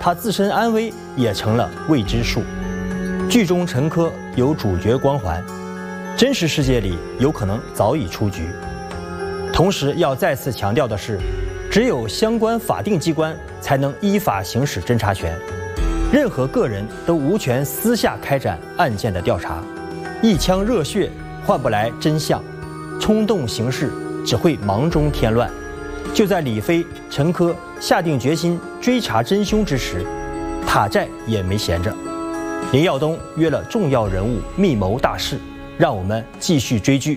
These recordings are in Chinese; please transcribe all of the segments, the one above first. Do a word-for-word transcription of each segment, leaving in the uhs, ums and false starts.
他自身安危也成了未知数。剧中陈科有主角光环，真实世界里有可能早已出局。同时要再次强调的是，只有相关法定机关才能依法行使侦查权，任何个人都无权私下开展案件的调查。一腔热血换不来真相，冲动行事只会忙中添乱。就在李飞、陈科下定决心追查真凶之时，塔寨也没闲着。林耀东约了重要人物密谋大事，让我们继续追剧。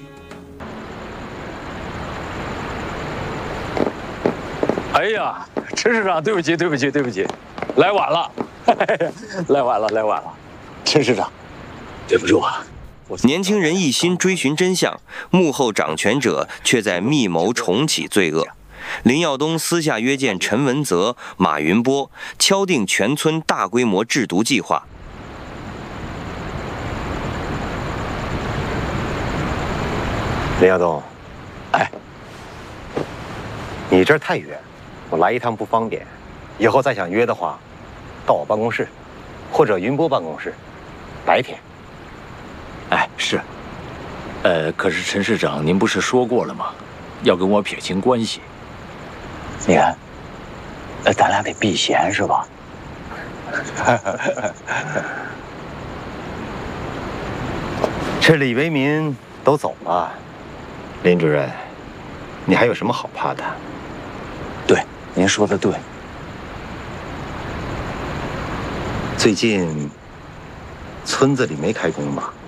哎呀，陈市长，对不起，对不起，对不起，来晚了，来晚了，来晚了，陈市长，对不住啊。 年轻人一心追寻真相，幕后掌权者却在密谋重启罪恶。林耀东私下约见陈文泽、马云波，敲定全村大规模制毒计划。 林耀东， 哎， 你这儿太远，我来一趟不方便。以后再想约的话，到我办公室，或者云波办公室，白天。 哎，是，呃，可是陈市长，您不是说过了吗？要跟我撇清关系。你看，呃，咱俩得避嫌是吧？ 这李为民都走了，林主任，你还有什么好怕的？ 对，您说的对。 最近村子里没开工吧？